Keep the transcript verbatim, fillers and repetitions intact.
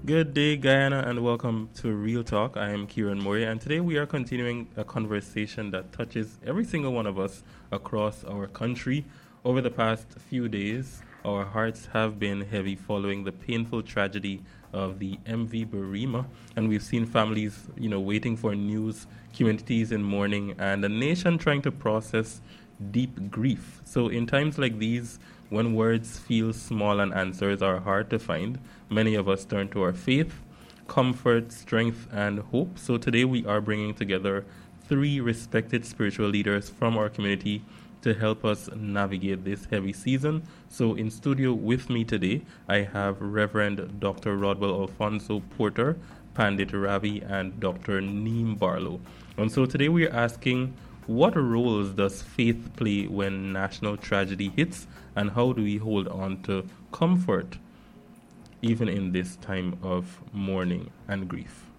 Good day, Guyana, and welcome to Real Talk. I am Kieran Murray, and today we are continuing a conversation that touches every single one of us across our country. Over the past few days, our hearts have been heavy following the painful tragedy of the M V Burima, and we've seen families, you know, waiting for news, communities in mourning, and a nation trying to process deep grief. So, in times like these, when words feel small and answers are hard to find, many of us turn to our faith, comfort, strength, and hope. So today we are bringing together three respected spiritual leaders from our community to help us navigate this heavy season. So in studio with me today, I have Reverend Doctor Rodwell Alfonso Porter, Pandit Ravi, and Doctor Neem Barlow. And so today we are asking, what roles does faith play when national tragedy hits, and how do we hold on to comfort even in this time of mourning and grief?